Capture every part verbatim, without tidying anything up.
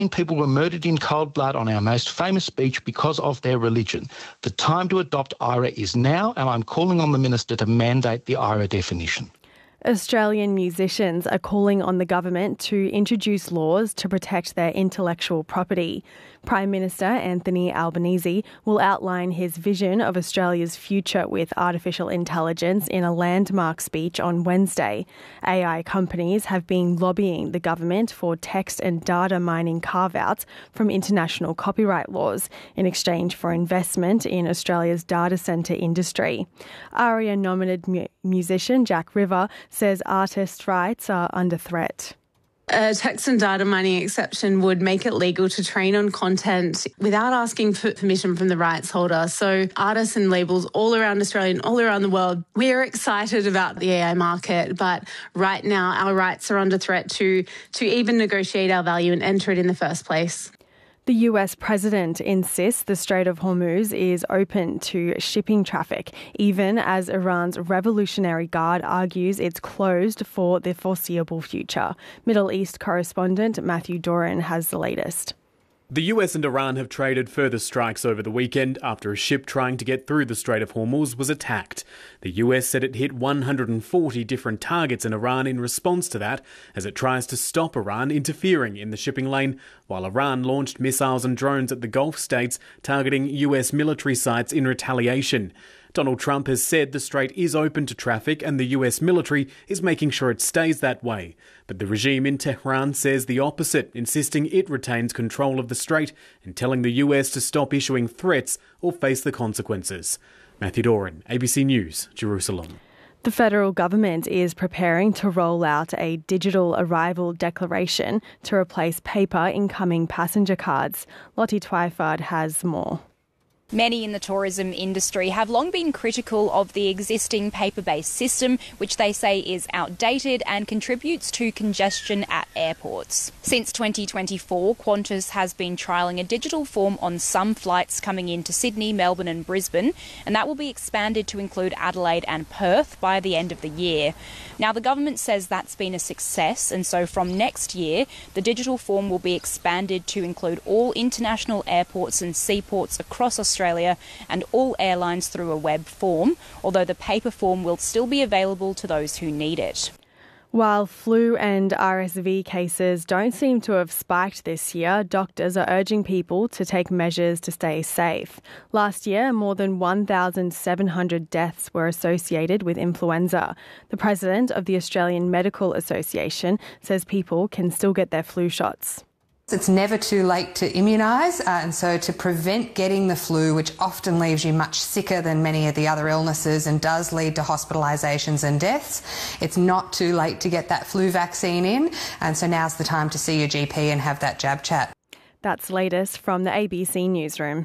People were murdered in cold blood on our most famous beach because of their religion. The time to adopt I R A is now, and I'm calling on the Minister to mandate the I R A definition. Australian musicians are calling on the government to introduce laws to protect their intellectual property. Prime Minister Anthony Albanese will outline his vision of Australia's future with artificial intelligence in a landmark speech on Wednesday. A I companies have been lobbying the government for text and data mining carve-outs from international copyright laws in exchange for investment in Australia's data centre industry. ARIA-nominated mu- musician Jack River says artists' rights are under threat. A text and data mining exception would make it legal to train on content without asking for permission from the rights holder. So artists and labels all around Australia and all around the world, we're excited about the A I market, but right now our rights are under threat to, to even negotiate our value and enter it in the first place. The U S president insists the Strait of Hormuz is open to shipping traffic, even as Iran's Revolutionary Guard argues it's closed for the foreseeable future. Middle East correspondent Matthew Doran has the latest. The U S and Iran have traded further strikes over the weekend after a ship trying to get through the Strait of Hormuz was attacked. The U S said it hit one hundred forty different targets in Iran in response to that, as it tries to stop Iran interfering in the shipping lane, while Iran launched missiles and drones at the Gulf states targeting U S military sites in retaliation. Donald Trump has said the strait is open to traffic and the U S military is making sure it stays that way. But the regime in Tehran says the opposite, insisting it retains control of the strait and telling the U S to stop issuing threats or face the consequences. Matthew Doran, A B C News, Jerusalem. The federal government is preparing to roll out a digital arrival declaration to replace paper incoming passenger cards. Lottie Twyford has more. Many in the tourism industry have long been critical of the existing paper-based system, which they say is outdated and contributes to congestion at airports. Since twenty twenty-four, Qantas has been trialling a digital form on some flights coming into Sydney, Melbourne and Brisbane, and that will be expanded to include Adelaide and Perth by the end of the year. Now, the government says that's been a success, and so from next year, the digital form will be expanded to include all international airports and seaports across Australia Australia and all airlines through a web form, although the paper form will still be available to those who need it. While flu and R S V cases don't seem to have spiked this year, doctors are urging people to take measures to stay safe. Last year, more than one thousand seven hundred deaths were associated with influenza. The president of the Australian Medical Association says people can still get their flu shots. It's never too late to immunise, uh, and so to prevent getting the flu, which often leaves you much sicker than many of the other illnesses and does lead to hospitalisations and deaths, it's not too late to get that flu vaccine in, and so now's the time to see your G P and have that jab chat. That's latest from the A B C Newsroom.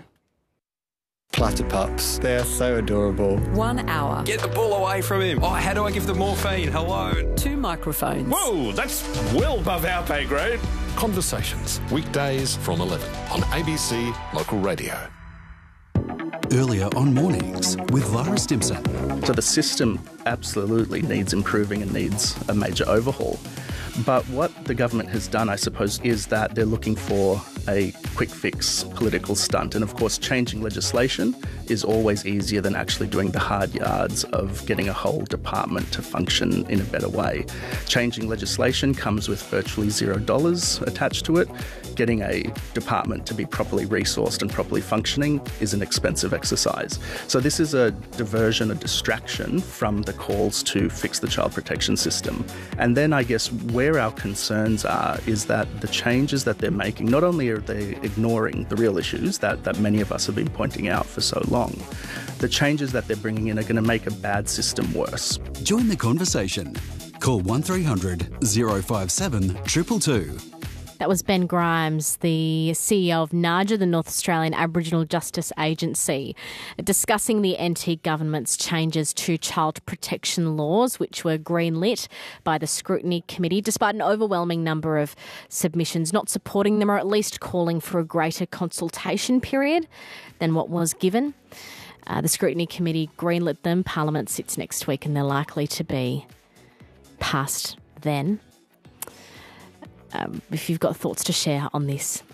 Platter pups, they're so adorable. One hour. Get the ball away from him. Oh, how do I give them morphine? Hello. Two microphones. Whoa, that's well above our pay grade. Conversations, weekdays from eleven on A B C Local Radio. Earlier on mornings with Lara Stimson. So the system absolutely needs improving and needs a major overhaul. But what the government has done, I suppose, is that they're looking for a quick fix political stunt. And of course, changing legislation is always easier than actually doing the hard yards of getting a whole department to function in a better way. Changing legislation comes with virtually zero dollars attached to it. Getting a department to be properly resourced and properly functioning is an expensive exercise. So this is a diversion, a distraction from the calls to fix the child protection system. And then I guess where our concerns are is that the changes that they're making, not only are they ignoring the real issues that, that many of us have been pointing out for so long, the changes that they're bringing in are going to make a bad system worse. Join the conversation. Call one three hundred, oh five seven, two two two. That was Ben Grimes, the C E O of NAJA, the North Australian Aboriginal Justice Agency, discussing the N T government's changes to child protection laws, which were greenlit by the Scrutiny Committee, despite an overwhelming number of submissions not supporting them or at least calling for a greater consultation period than what was given. Uh, the Scrutiny Committee greenlit them. Parliament sits next week and they're likely to be passed then. um, if you've got thoughts to share on this.